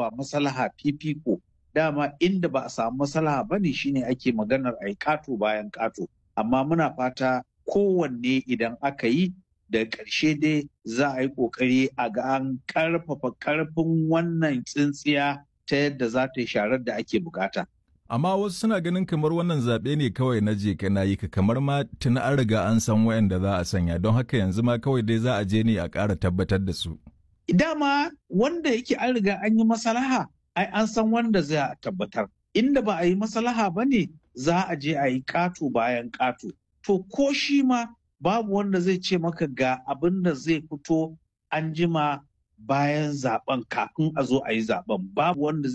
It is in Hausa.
baiwa maslaha fifiko. Dama inda ba a samu maslaha ba ne shine ake maganar a yi ƙato bayan ƙato. Amma muna fata kowanne idan aka yi da ƙarshe dai za a yi ƙoƙari a ga an ƙarfafa ƙarfin wannan tsintsiya ta yadda za ta yi sharar da ake bukata. Amma wasu suna ganin kamar wannan zaɓe ne kawai na je ka yi ka kamar ma tuni an riga an san wayanda za a sanya don haka yanzu ma kawai dai za a je ne a ƙara tabbatar da su. Dama wanda yake an riga an yi maslaha ai an san wanda zai a tabbatar. Inda ba a yi maslaha ba ne za a je a yi ƙato bayan ƙato. To ko shi ma babu wanda zai ce maka ga abin da zai fito an jima bayan zaben kafin a zo a yi zaben babu wanda